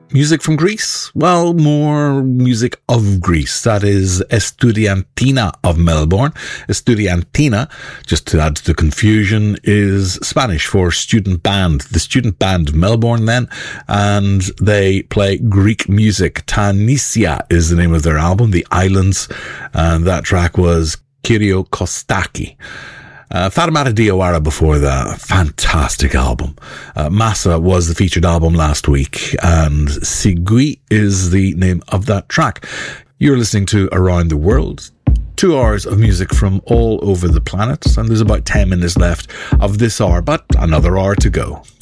Music from Greece? Well, more music of Greece. That is Estudiantina of Melbourne. Estudiantina, just to add to the confusion, is Spanish for student band. The student band of Melbourne then, and they play Greek music. Ta Nisia is the name of their album, The Islands, and that track was Kyrio Kostaki. Fatimata Diawara before that, fantastic album. Massa was the featured album last week, and Sigui is the name of that track. You're listening to Around the World, 2 hours of music from all over the planet, and there's about 10 minutes left of this hour, but another hour to go.